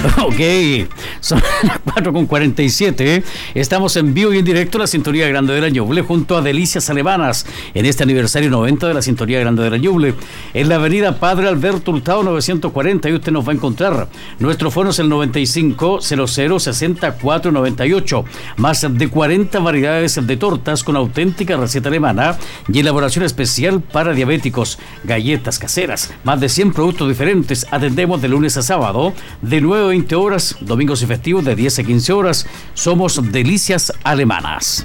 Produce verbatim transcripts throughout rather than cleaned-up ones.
Ok, son las cuatro con cuarenta y siete. Estamos en vivo y en directo en la Sintonía Grande de la Ñuble junto a Delicias Alemanas en este aniversario noventa de la Sintonía Grande de la Ñuble. En la avenida Padre Alberto Hurtado novecientos cuarenta y usted nos va a encontrar. Nuestro fono es el noventa y cinco, cero cero, sesenta y cuatro noventa y ocho. Más de cuarenta variedades de tortas con auténtica receta alemana y elaboración especial para diabéticos. Galletas caseras, más de cien productos diferentes. Atendemos de lunes a sábado de nueve a veinte horas, domingos y festivos de diez a quince horas. Somos Delicias Alemanas.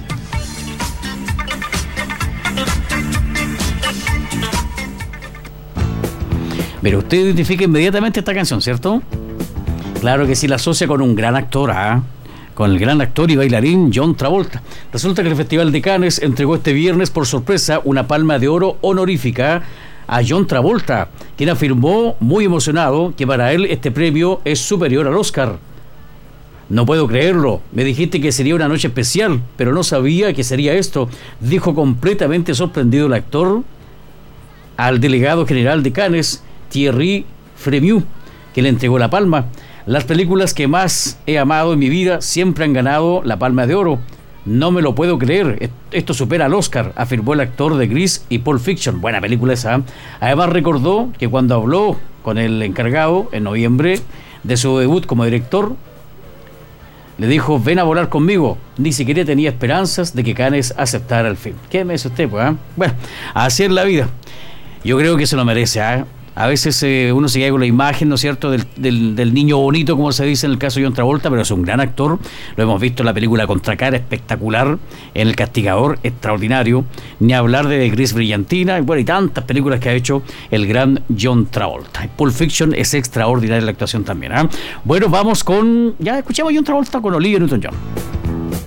Pero usted identifica inmediatamente esta canción, ¿cierto? Claro que sí, la asocia con un gran actor, ¿ah? Con el gran actor y bailarín John Travolta. Resulta que el Festival de Cannes entregó este viernes por sorpresa una palma de oro honorífica a John Travolta, quien afirmó muy emocionado que para él este premio es superior al Oscar. No puedo creerlo, me dijiste que sería una noche especial, pero no sabía que sería esto, dijo completamente sorprendido el actor al delegado general de Cannes, Thierry Fremieux, que le entregó la palma. Las películas que más he amado en mi vida siempre han ganado la Palma de Oro. No me lo puedo creer, esto supera al Oscar, afirmó el actor de Grease y Pulp Fiction. Buena película esa. Además recordó que cuando habló con el encargado en noviembre de su debut como director, le dijo: ven a volar conmigo. Ni siquiera tenía esperanzas de que Cannes aceptara el film. ¿Qué me dice usted, pues? ¿eh? Bueno, así es la vida. Yo creo que se lo merece, ¿eh? A veces eh, uno se queda con la imagen, ¿no es cierto?, del, del, del niño bonito, como se dice en el caso de John Travolta, pero es un gran actor. Lo hemos visto en la película Contracara, espectacular, en El Castigador, extraordinario. Ni hablar de Gris Brillantina, y bueno, y tantas películas que ha hecho el gran John Travolta. Pulp Fiction es extraordinaria la actuación también, ¿eh? Bueno, vamos con... Ya escuchamos a John Travolta con Olivia Newton-John.